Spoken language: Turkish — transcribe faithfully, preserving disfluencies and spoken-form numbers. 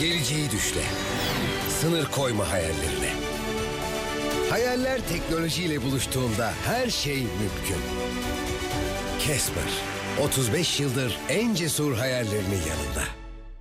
Geleceği düşle. Sınır koyma hayallerine. Hayaller teknolojiyle buluştuğunda her şey mümkün. Casper, otuz beş yıldır en cesur hayallerinin yanında.